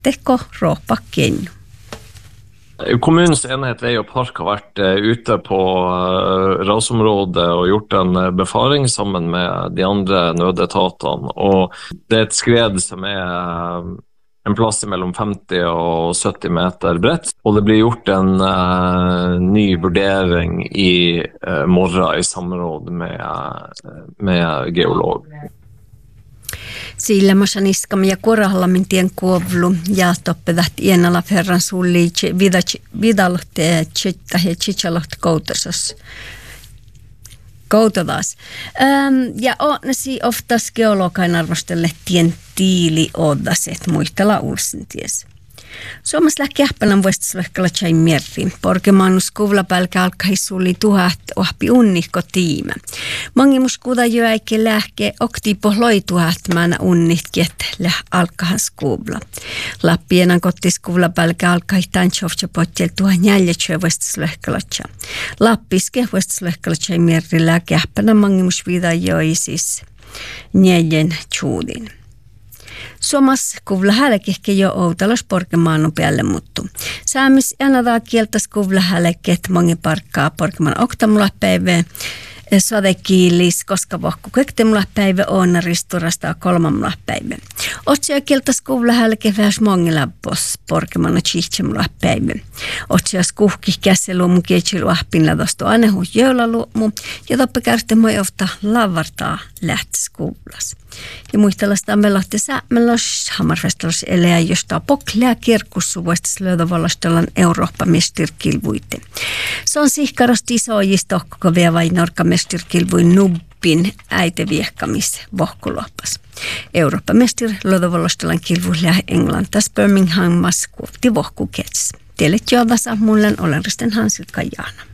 teko råpa kenju. Kommunens enhet vei og park har vært ute på rasområdet og gjort en befaring sammen med de andre nødetatene. Og det er et skred som er en plass mellom 50 og 70 meter bredt. Og det blir gjort en ny vurdering i morgen i samråd med geolog. Sillä machaniskam ja korahallamentien kuovlu ja toppedat ienala ferran sulli vidalotte chitta he chichalot koutosas. Koutodas. Ja onesi oftas geologain arvostelle tien tiili oddaset muistella ulsinties. Suomessa kähpänän vuostaslohkalla tjai mierri. Porkemaannus kuvla pälkä alkai sulli tuhat ohpi unnihko tiimä. Mangimus kuda jo äike lähke oktipo loi tuhatmana unnihkiet alkahan skuvla. Lappienan kottis kuvla pälkä alkai tantsovtsa potjel tuhan jäljetsö vuostaslohkalla tja. Lappiske vuostaslohkalla tjai mierrillä kähpänän mangimus vida joi siis njeljen tjuudin. Suomessa kuvla hälkehke jo outalos Porkemaannu päälle muttu. Saamis anadaa kieltäs kuvla hälkkeet mongi parkkaa Porkemaan oktamulapäivää. Sadekiilis, koska vohku kektemulapäivä on risturasta kolmamulapäivä. Otsia kieltäs kuvla hälke vähäs mongilla pos Porkemaan chihtsemulapäivä. Otsias kuhki kässeluumu kietsiluahpinla tostu anehu joulaluumu ja toppe kärte moi ofta lavartaa lähtis kuvlas. Ja muistelastaan melohti säämelos hammarfestalos eleä, josta poklea kirkussu vuostas löydövallastellan Eurooppa-mestirkilvuite. Se on sihkarosti isoojista koko vielä vain Norka-mestirkilvuin nubbin äiteviehkamis vohkuloppas. Eurooppa-mestir löydövallastellan kilvuilla Englantas Birmingham maskuutti vohkukets. Teille joodasa mullen olenristen Hansilka Jaana.